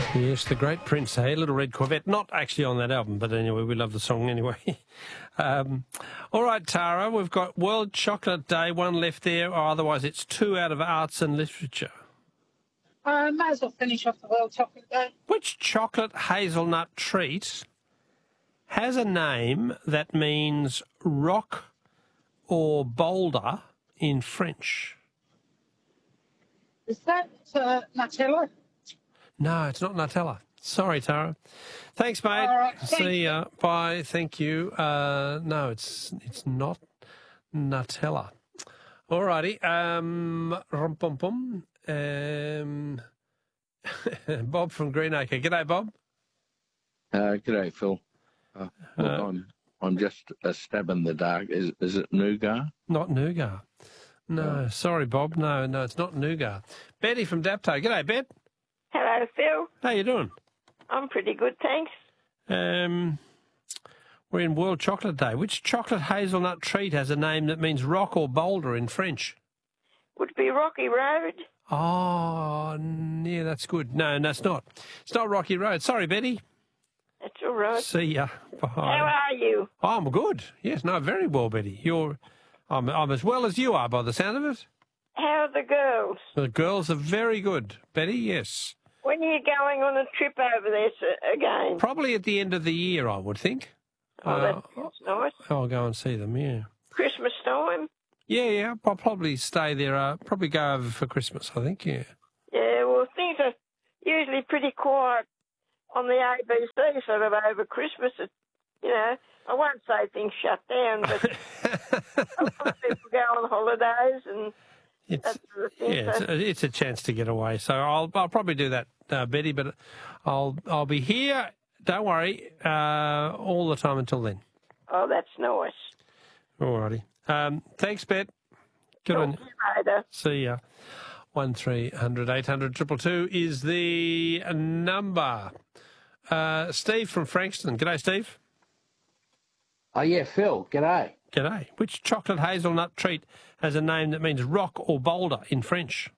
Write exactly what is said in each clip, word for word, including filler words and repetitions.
Yes, the great Prince, hey, Little Red Corvette. Not actually on that album, but anyway, we love the song anyway. um, all right, Tara, we've got World Chocolate Day, one left there, or otherwise it's two out of arts and literature. I might as well finish off the World Chocolate Day. Which chocolate hazelnut treat has a name that means rock or boulder in French? Is that uh, Nutella? No, it's not Nutella. Sorry, Tara. Thanks, mate. All right, thank See ya. Bye. Thank you. Uh, no, it's it's not Nutella. All righty. Um, rum pum pum. Um, Bob from Greenacre. G'day, Bob. Uh, g'day, Phil. Uh, look, Uh, I'm I'm just a stab in the dark. Is is it nougat? Not nougat. No, sorry, Bob. No, no, it's not nougat. Betty from Dapto. G'day, Bet. Hello, Phil. How you doing? I'm pretty good, thanks. Um, we're in World Chocolate Day. Which chocolate hazelnut treat has a name that means rock or boulder in French? Would be Rocky Road. Oh, n- yeah, that's good. No, no, it's not. It's not Rocky Road. Sorry, Betty. That's all right. See ya. Bye. How are you? I'm good. Yes, no, very well, Betty. You're, I'm, I'm as well as you are by the sound of it. How are the girls? The girls are very good, Betty. Yes. When are you going on a trip over there s- again? Probably at the end of the year, I would think. Oh, Uh, that sounds nice. I'll go and see them. Yeah. Christmas time? Yeah, yeah. I'll probably stay there. Uh, probably go over for Christmas, I think. Yeah. Yeah, well, things are usually pretty quiet on the A B C sort of over Christmas. It, you know, I won't say things shut down, but a lot of people go on holidays and It's, that sort of thing. yeah, it's so- a, it's a chance to get away. So I'll I'll probably do that, uh, Betty. But I'll I'll be here. Don't worry, uh, all the time until then. oh, that's nice. Alrighty. Um, thanks, Bet. Good on you. Talk to you later. See ya. One three hundred eight hundred triple two is the number. Uh, Steve from Frankston. G'day, Steve. Oh, yeah, Phil, g'day. G'day. Which chocolate hazelnut treat has a name that means rock or boulder in French?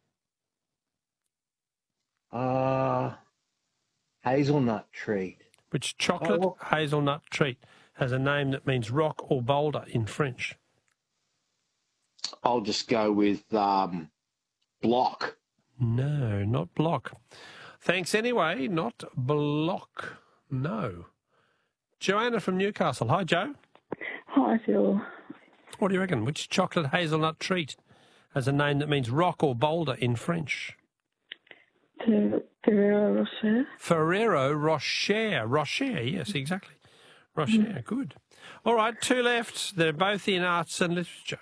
Uh, hazelnut treat. Which chocolate Oh. hazelnut treat has a name that means rock or boulder in French? I'll just go with um, block. No, not block. Thanks anyway, not block. No. Joanna from Newcastle. Hi, Joe. Hi, Phil. What do you reckon? Which chocolate hazelnut treat has a name that means rock or boulder in French? Fer- Ferrero Rocher. Ferrero Rocher. Rocher, yes, exactly. Rocher, good. All right, two left. They're both in arts and literature.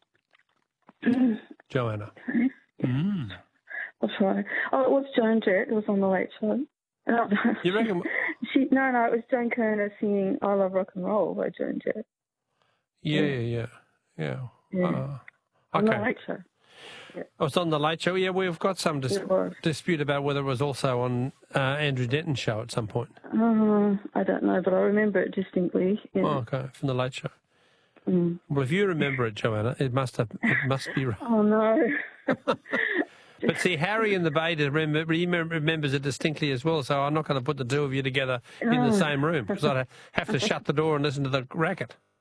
Joanna. Mm. I'll try. Oh, it was Joan Jett. It was on the Late Show. Oh, You reckon? she, no, no, it was Joan Kerner singing I Love Rock and Roll by Joan Jett. Yeah, yeah, yeah. Yeah. Yeah. Uh, On the okay. Late Show. Oh, it's on the Late Show. Yeah, we've got some dis- It was. dispute about whether it was also on uh, Andrew Denton's show at some point. Uh, I don't know, but I remember it distinctly. Yeah. Oh, okay, from the Late Show. Mm. Well, if you remember it, Joanna, it must have, it must be right. Oh, no. But see, Harry in the Beta remember, he mem- remembers it distinctly as well, so I'm not going to put the two of you together in the Oh. same room because I'd have to shut the door and listen to the racket.